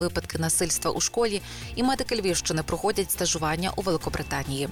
випадки насильства у школі, і медики Львівщини проходять стажування у Великобританії.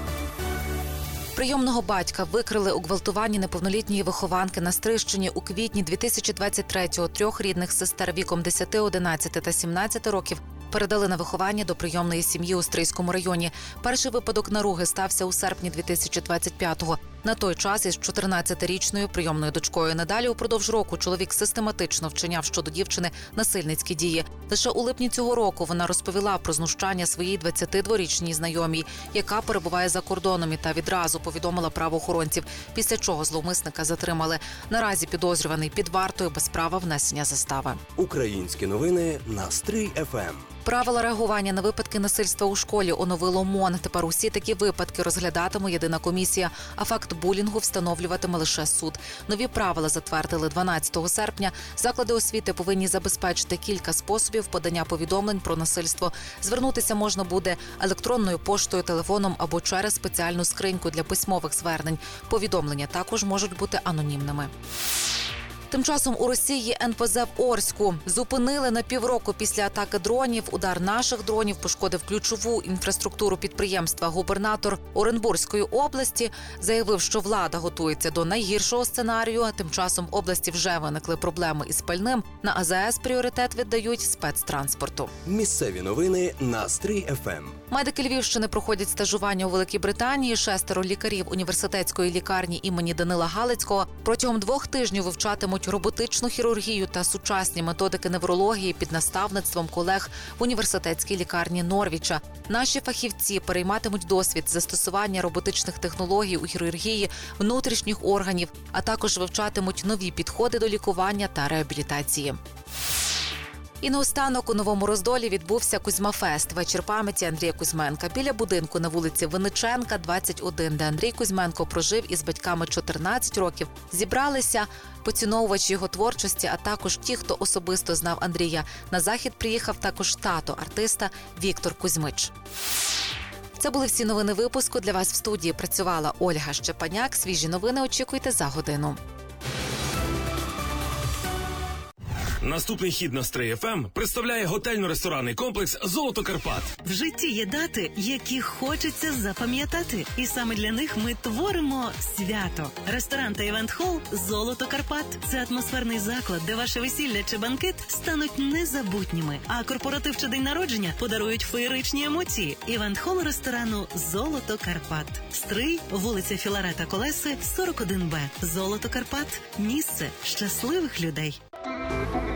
Прийомного батька викрили у гвалтуванні неповнолітньої вихованки на Стрийщині у квітні 2023-го. 3 рідних сестер віком 10, 11 та 17 років передали на виховання до прийомної сім'ї у Стрийському районі. Перший випадок наруги стався у серпні 2025-го. На той час із 14-річною прийомною дочкою. Надалі упродовж року чоловік систематично вчиняв щодо дівчини насильницькі дії. Лише у липні цього року вона розповіла про знущання своїй 22-річній знайомій, яка перебуває за кордоном, та відразу повідомила правоохоронців, після чого зловмисника затримали. Наразі підозрюваний під вартою без права внесення застави. Українські новини на Стрий ФМ. Правила реагування на випадки насильства у школі оновило МОН. Тепер усі такі випадки розглядатиме єдина комісія, а факт булінгу встановлюватиме лише суд. Нові правила затвердили 12 серпня. Заклади освіти повинні забезпечити кілька способів подання повідомлень про насильство. Звернутися можна буде електронною поштою, телефоном або через спеціальну скриньку для письмових звернень. Повідомлення також можуть бути анонімними. Тим часом у Росії НПЗ в Орську зупинили на півроку після атаки дронів. Удар наших дронів пошкодив ключову інфраструктуру підприємства. Губернатор Оренбурзької області заявив, що влада готується до найгіршого сценарію, а тим часом в області вже виникли проблеми із пальним. На АЗС пріоритет віддають спецтранспорту. Місцеві новини на Стрий ФМ. Медики Львівщини проходять стажування у Великій Британії. 6 лікарів університетської лікарні імені Данила Галицького протягом 2 тижнів вивчатимуть роботичну хірургію та сучасні методики неврології під наставництвом колег в університетській лікарні Норвіча. Наші фахівці перейматимуть досвід застосування роботичних технологій у хірургії внутрішніх органів, а також вивчатимуть нові підходи до лікування та реабілітації. І наостанок у Новому Роздолі відбувся Кузьма-фест – вечір пам'яті Андрія Кузьменка. Біля будинку на вулиці Винниченка, 21, де Андрій Кузьменко прожив із батьками 14 років. Зібралися поціновувачі його творчості, а також ті, хто особисто знав Андрія. На захід приїхав також тато артиста Віктор Кузьмич. Це були всі новини випуску. Для вас в студії працювала Ольга Щепаняк. Свіжі новини очікуйте за годину. Наступний хід на Стрий ФМ представляє готельно-ресторанний комплекс «Золото Карпат». В житті є дати, які хочеться запам'ятати. І саме для них ми творимо свято. Ресторан та івент-хол «Золото Карпат» – це атмосферний заклад, де ваше весілля чи банкет стануть незабутніми. А корпоратив чи день народження подарують феєричні емоції. Івент-хол ресторану «Золото Карпат». Стрий, вулиця Філарета Колеси, 41Б. «Золото Карпат» – місце щасливих людей.